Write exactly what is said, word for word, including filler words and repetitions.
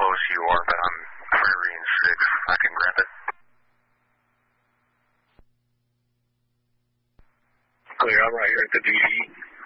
close you are, but I'm Prairie and six. I can grab it. Clear, I'm right here at the D E.